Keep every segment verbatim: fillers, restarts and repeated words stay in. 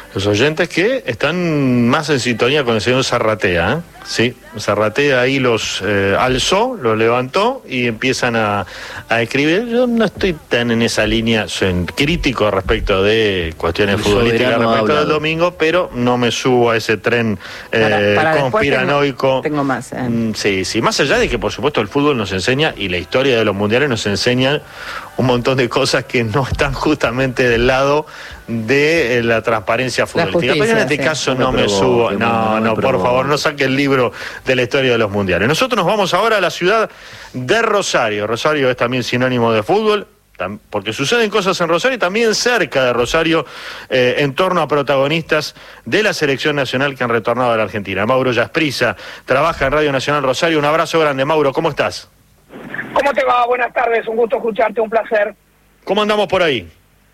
Los oyentes que están más en sintonía con el señor Zarratea, ¿eh? Sí, Zarratea ahí los eh, alzó, los levantó y empiezan a, a escribir. Yo no estoy tan en esa línea, soy crítico respecto de cuestiones el futbolísticas respecto del domingo, pero no me subo a ese tren eh, para, para conspiranoico. Tengo, tengo más. Eh. Mm, sí, sí, más allá de que por supuesto el fútbol nos enseña y la historia de los mundiales nos enseña un montón de cosas que no están justamente del lado de eh, la transparencia futbolística. Pero en este sí. caso no, no me, me provoque, subo, no, no, no por favor, no saque el libro de la historia de los mundiales. Nosotros nos vamos ahora a la ciudad de Rosario. Rosario es también sinónimo de fútbol, porque suceden cosas en Rosario y también cerca de Rosario eh, en torno a protagonistas de la selección nacional que han retornado a la Argentina. Mauro Yasprisa trabaja en Radio Nacional Rosario. Un abrazo grande, Mauro, ¿cómo estás? ¿Cómo te va? Buenas tardes, un gusto escucharte, un placer. ¿Cómo andamos por ahí?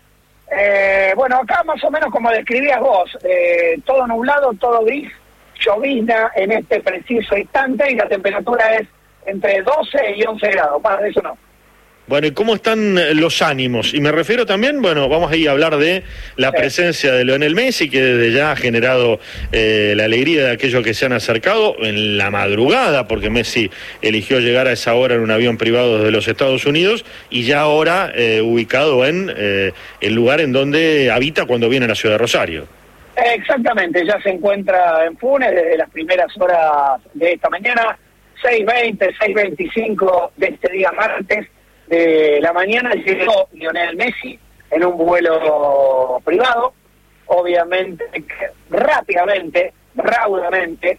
Eh, bueno, acá más o menos como describías vos, eh, todo nublado, todo gris, llovizna en este preciso instante y la temperatura es entre doce y once grados, más de eso no. Bueno, ¿y cómo están los ánimos? Y me refiero también, bueno, vamos a ir a hablar de la sí. presencia de Lionel Messi, que desde ya ha generado eh, la alegría de aquellos que se han acercado en la madrugada, porque Messi eligió llegar a esa hora en un avión privado desde los Estados Unidos, y ya ahora eh, ubicado en eh, el lugar en donde habita cuando viene a la ciudad de Rosario. Exactamente, ya se encuentra en Funes desde las primeras horas de esta mañana, seis veinte, seis veinticinco de este día martes, de la mañana llegó Lionel Messi en un vuelo privado, obviamente rápidamente, raudamente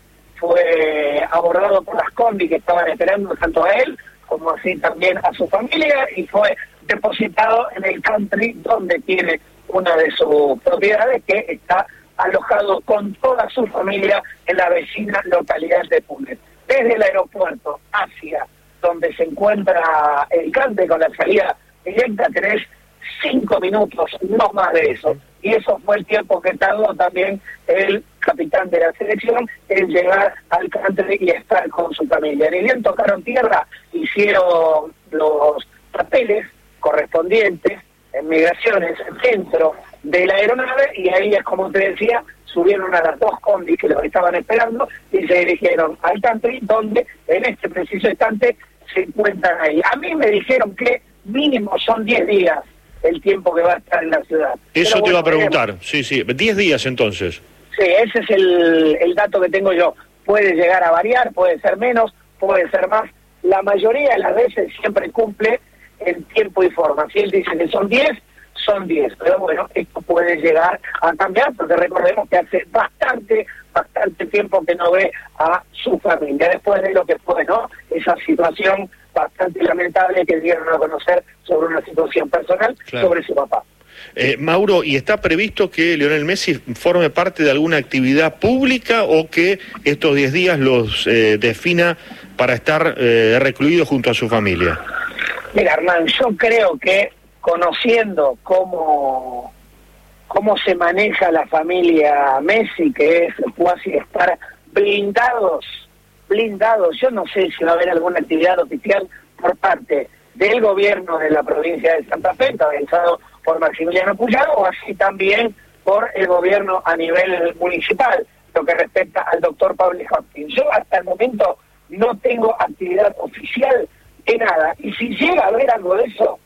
fue abordado por las combi que estaban esperando tanto a él como así también a su familia y fue depositado en el country donde tiene una de sus propiedades que está alojado con toda su familia en la vecina localidad de Funes. Desde el aeropuerto hacia donde se encuentra el country con la salida directa, tenés cinco minutos, no más de eso. Y eso fue el tiempo que tardó también el capitán de la selección en llegar al country y estar con su familia. Ni bien tocaron tierra, hicieron los papeles correspondientes en migraciones dentro de la aeronave y ahí es como te decía, subieron a las dos combis que los estaban esperando y se dirigieron al country donde en este preciso instante se encuentran ahí. A mí me dijeron que mínimo son diez días el tiempo que va a estar en la ciudad. Eso Pero te bueno, iba a preguntar, veremos. sí, sí, diez días entonces. Sí, ese es el, el dato que tengo yo. Puede llegar a variar, puede ser menos, puede ser más. La mayoría de las veces siempre cumple en tiempo y forma. Si él dice que son diez, son diez. Pero bueno, esto puede llegar a cambiar porque recordemos que hace bastante, bastante tiempo que no ve a su familia. Después de lo que fue, ¿no? Esa situación bastante lamentable que dieron a conocer sobre una situación personal, claro. sobre su papá. Eh, Mauro, ¿y está previsto que Lionel Messi forme parte de alguna actividad pública o que estos diez días los eh, defina para estar eh, recluido junto a su familia? Mira, Hernán, yo creo que conociendo cómo, cómo se maneja la familia Messi, que es casi estar blindados, blindados, yo no sé si va a haber alguna actividad oficial por parte del gobierno de la provincia de Santa Fe, encabezado por Maximiliano Puyaro, o así también por el gobierno a nivel municipal, lo que respecta al doctor Pablo Hopkins. Yo hasta el momento no tengo actividad oficial de nada, y si llega a haber algo de eso,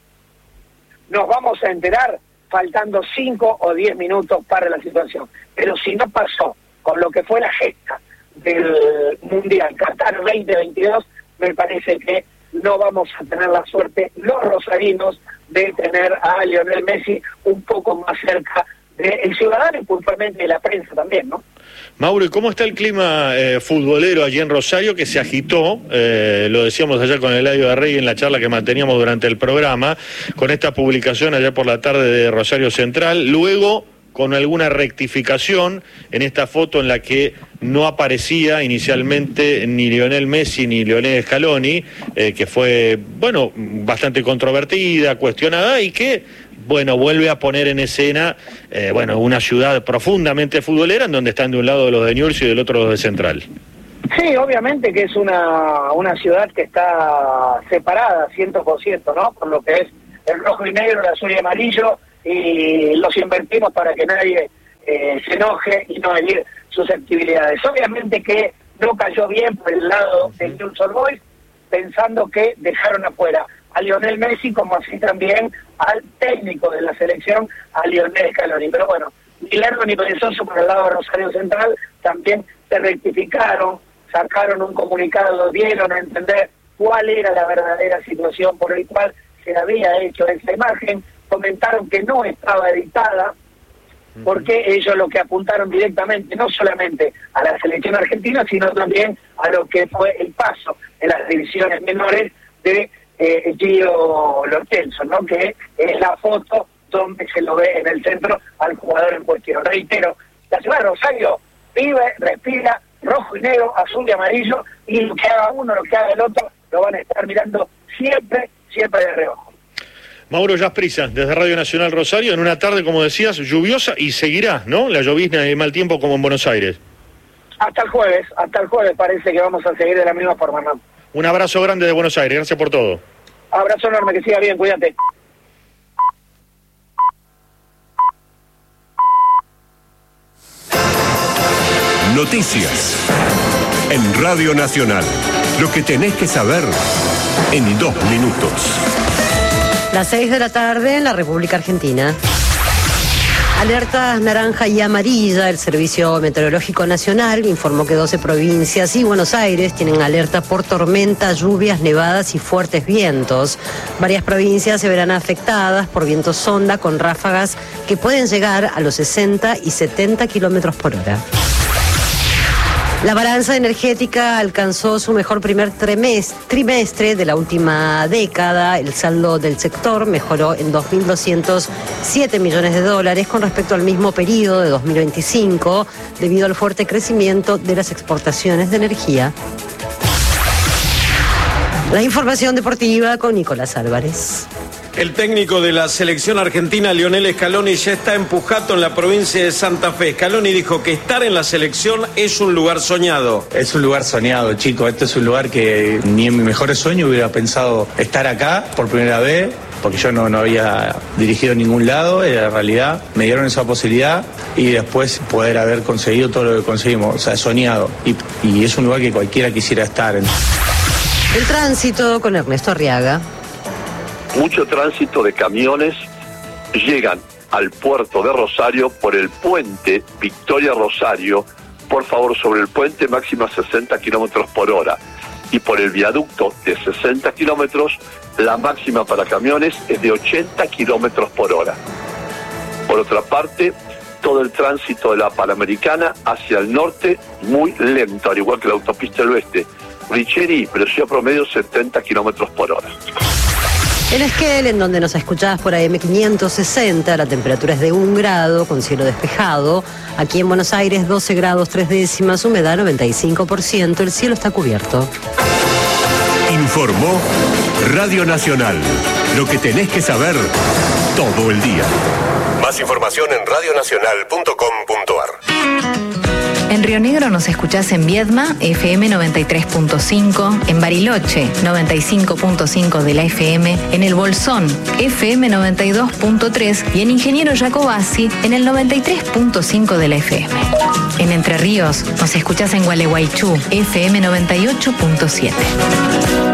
nos vamos a enterar faltando cinco o diez minutos para la situación. Pero si no pasó con lo que fue la gesta del Mundial Qatar veinte veintidós, me parece que no vamos a tener la suerte los rosarinos de tener a Lionel Messi un poco más cerca del ciudadano y puntualmente de la prensa también, ¿no? Mauro, ¿y cómo está el clima eh, futbolero allí en Rosario que se agitó? Eh, lo decíamos ayer con Eladio de Rey en la charla que manteníamos durante el programa, con esta publicación ayer por la tarde de Rosario Central, luego con alguna rectificación en esta foto en la que no aparecía inicialmente ni Lionel Messi ni Lionel Scaloni, eh, que fue, bueno, bastante controvertida, cuestionada y que, bueno, vuelve a poner en escena, eh, bueno, una ciudad profundamente futbolera en donde están de un lado los de Newell's y del otro los de Central. Sí, obviamente que es una, una ciudad que está separada cien por ciento, ¿no? Por lo que es el rojo y negro, el azul y amarillo, y los invertimos para que nadie eh, se enoje y no herir susceptibilidades. Obviamente que no cayó bien por el lado de Newell's Old Boys, pensando que dejaron afuera a Lionel Messi, como así también al técnico de la selección, a Lionel Scaloni. Pero bueno, ni largo ni perezoso por el lado de Rosario Central, también se rectificaron, sacaron un comunicado, dieron a entender cuál era la verdadera situación por el cual se había hecho esa imagen, comentaron que no estaba editada, porque ellos lo que apuntaron directamente, no solamente a la selección argentina, sino también a lo que fue el paso en las divisiones menores de eh, Gio Lo Celso, ¿no? Que es la foto donde se lo ve en el centro al jugador en cuestión. Reitero, la ciudad de Rosario vive, respira rojo y negro, azul y amarillo, y lo que haga uno, lo que haga el otro, lo van a estar mirando siempre, siempre de reojo. Mauro Jasprisa, desde Radio Nacional Rosario, en una tarde, como decías, lluviosa, y seguirá, ¿no?, la llovizna y el mal tiempo como en Buenos Aires. Hasta el jueves, hasta el jueves parece que vamos a seguir de la misma forma, ¿no? Un abrazo grande de Buenos Aires, gracias por todo. Abrazo enorme, que siga bien, cuídate. Noticias en Radio Nacional. Lo que tenés que saber en dos minutos. Las seis de la tarde en la República Argentina. Alertas naranja y amarilla. El Servicio Meteorológico Nacional informó que doce provincias y Buenos Aires tienen alerta por tormentas, lluvias, nevadas y fuertes vientos. Varias provincias se verán afectadas por vientos sonda con ráfagas que pueden llegar a los sesenta y setenta kilómetros por hora. La balanza energética alcanzó su mejor primer trimestre de la última década. El saldo del sector mejoró en dos mil doscientos siete millones de dólares con respecto al mismo periodo de dos mil veinticinco, debido al fuerte crecimiento de las exportaciones de energía. La información deportiva con Nicolás Álvarez. El técnico de la selección argentina, Lionel Scaloni, ya está empujado en la provincia de Santa Fe. Scaloni dijo que estar en la selección es un lugar soñado. Es un lugar soñado, chicos. Este es un lugar que ni en mis mejores sueños hubiera pensado estar acá por primera vez, porque yo no, no había dirigido en ningún lado. En realidad me dieron esa posibilidad y después poder haber conseguido todo lo que conseguimos. O sea, soñado. Y, y es un lugar que cualquiera quisiera estar. El tránsito con Ernesto Arriaga. Mucho tránsito de camiones llegan al puerto de Rosario por el puente Victoria Rosario, por favor, sobre el puente máxima sesenta kilómetros por hora, y por el viaducto de sesenta kilómetros, la máxima para camiones es de ochenta kilómetros por hora. Por otra parte, todo el tránsito de la Panamericana hacia el norte muy lento, al igual que la autopista del oeste. Richeri, velocidad promedio setenta kilómetros por hora. En Esquel, en donde nos escuchabas por A M quinientos sesenta, la temperatura es de un grado con cielo despejado. Aquí en Buenos Aires, doce grados tres décimas, humedad noventa y cinco por ciento, el cielo está cubierto. Informó Radio Nacional. Lo que tenés que saber todo el día. Más información en radio nacional punto com punto ar. En Río Negro nos escuchás en Viedma, F M noventa y tres punto cinco, en Bariloche, noventa y cinco punto cinco de la F M, en El Bolsón, F M noventa y dos punto tres y en Ingeniero Jacobasi, en el noventa y tres punto cinco de la F M. En Entre Ríos nos escuchás en Gualeguaychú, F M noventa y ocho punto siete.